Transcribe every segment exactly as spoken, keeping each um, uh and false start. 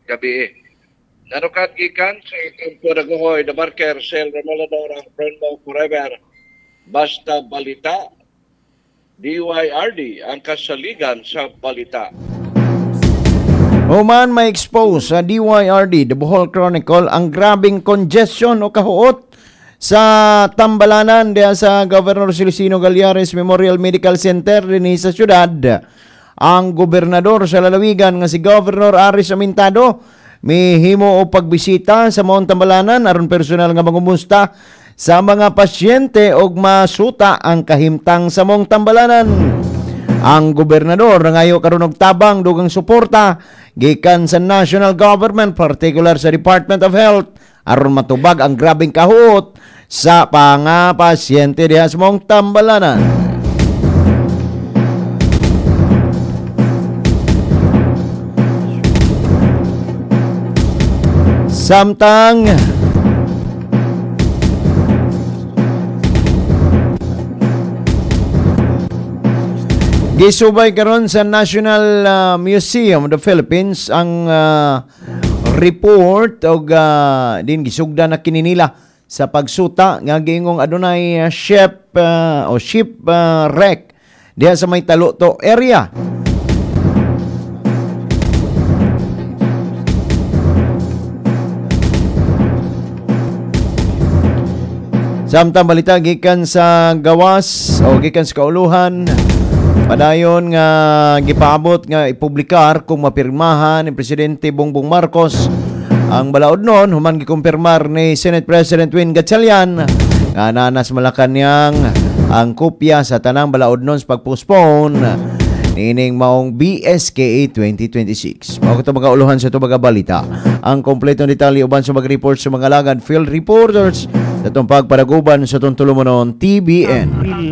gabi. Narukat gikan sa Kampo Daguhoy, The Barker, Sel Remolador, ang Friendmo Forever, Basta Balita, D Y R D, ang kasaligan sa balita. Human may expose sa D Y R D, The Bohol Chronicle, ang grabing congestion o kahuot sa Tambalanan diya sa Governor Celestino Gallares Memorial Medical Center din sa syudad. Ang gobernador sa lalawigan nga si Governor Aris Amintado mihimo o pagbisita sa Mount Tambalanan aron personal nga mangumusta sa mga pasyente og masuta ang kahimtang sa Mount Tambalanan. Ang gobernador nangayo karon og tabang dugang suporta gikan sa national government, particular sa Department of Health, aron matubag ang grabing kahut sa mga pasyente diha sa Mount Tambalanan. Samtang gisubay karon sa National uh, Museum of the Philippines ang uh, report og uh, din gisugda na kini nila sa pagsuta nga giingong adunay uh, ship uh, o ship uh, wreck diha sa may Taluto area. Samtang balita gikan sa gawas o gikan sa kauluhan, padayon nga gipaabot nga ipublikar kung mapirmahan ni Presidente Bongbong Marcos ang balaod nun, human gikumpirmar ni Senate President Win Gatchalian nga nanas Malacañang ang kopya sa tanang balaod nun sa pagpostpone nining maong B S K A twenty twenty-six. Mao ko mga uluhan sa ito mga balita. Ang kompletong detalye uban sa mga report sa mga lagad field reporters sa itong pagparaguban sa itong tulumanon T B N.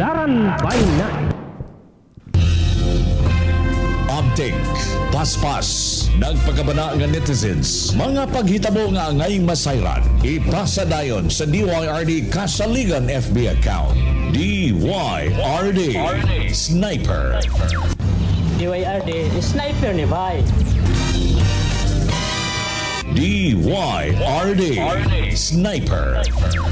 Update, paspas, nagpagabana nga netizens, mga paghitabo nga angay masayran, ipasa dayon sa D Y R D Kasaligan F B account. D Y R D Sniper. D Y R D Sniper ni Bay. D Y R D Sniper.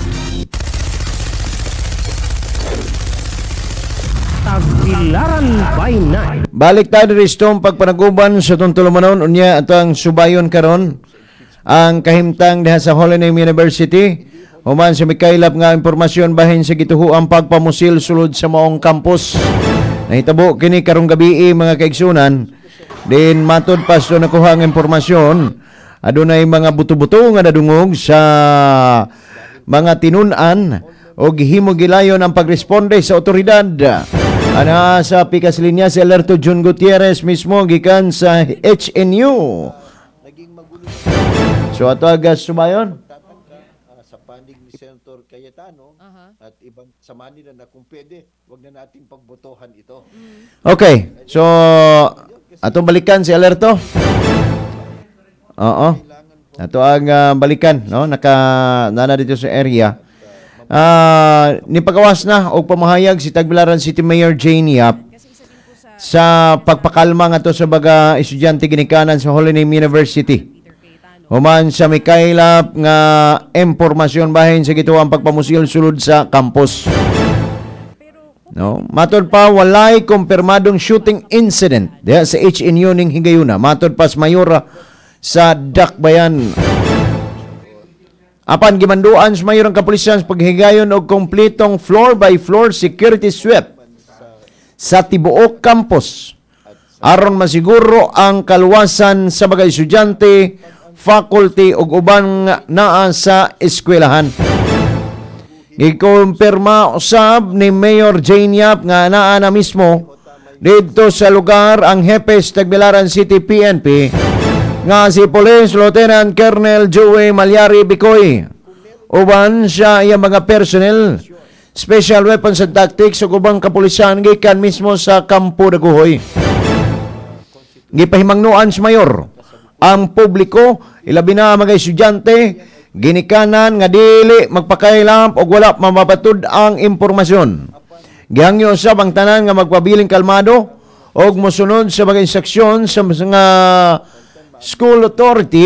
Tagbilaran by night. Balik tayo rito pagpanaguban sa itong tulumanon unya at ang subayon karon ang kahimtang diha sa Holy Name University. Human sa mikailap nga impormasyon bahin sa gituhuang pagpamusil sulod sa maong campus. Nahitabo kini karong gabi mga kaigsunan. Din matod pa sa nakuha ang impormasyon, adunay mga buto-buto nga nadungog sa mga tinunan o gihimo gilayon ang pagresponde sa otoridad. Ana sa pikas linya si Alerto Jun Gutierrez mismo gikan sa H N U. So ato agas sumayon sa pandig ni Senator Cayetano uh-huh. at ibang samani na kung pwede, wag na nating pagbotohan ito. Okay. So ato balikan si Alerto. Oo. Ato ang uh, balikan, no? Naka nana dito sa area. Uh, nipagawas na og pamahayag si Tagbilaran City Mayor Jane Yap sa pagpakalma nga to sa baga estudyante ginikanan sa Holy Name University. Human sa mikailap nga impormasyon bahin sa gituang pagpamusil sulod sa campus. No, matod pa walay kumpirmadong shooting incident diha sa H N U ning higayuna. Matod pa sa mayora sa Dakbayan. Apan gimanduan sa mayor ang kapulisan sa paghigayon og kompletong floor by floor security sweep sa tibuok campus aron masiguro ang kaluwasan sa mga estudyante, faculty ug uban naa sa eskwelahan. Gikumpirma usab ni Mayor Jane Yap nga naa na mismo dito sa lugar ang hepe sa Tagbilaran City P N P nga si Police Lieutenant Colonel Joey Malyari Bicoy. Uban siya iyang mga personnel, special weapons and tactics ug ubang kapulisan gikan mismo sa Kampo Daguhoy. Gipahimangnuan sa mayor ang publiko, ilabi na mga estudyante, ginikanan nga dili magpakailam og wala mamapatud ang impormasyon. Gihangyo usab ang tanan nga magpabiling kalmado og mosunod sa mga instruksyon sa mga school authority